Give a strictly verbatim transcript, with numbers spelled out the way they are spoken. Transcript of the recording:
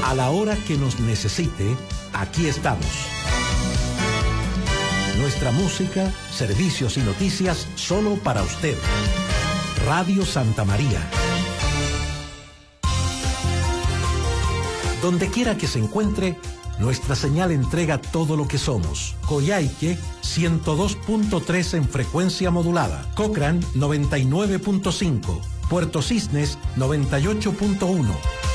A la hora que nos necesite, aquí estamos. Nuestra música, servicios y noticias solo para usted. Radio Santa María. Donde quiera que se encuentre, nuestra señal entrega todo lo que somos. Coyhaique, ciento dos punto tres en frecuencia modulada. Cochrane, noventa y nueve punto cinco. Puerto Cisnes, noventa y ocho punto uno.